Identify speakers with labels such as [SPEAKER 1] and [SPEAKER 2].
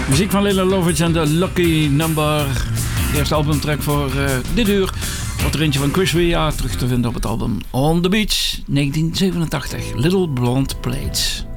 [SPEAKER 1] Muziek van Lila Lovitch en de Lucky Number. De eerste albumtrack voor dit uur. Wat er eentje van Chris Rea terug te vinden op het album On The Beach 1987. Little Blonde Plates.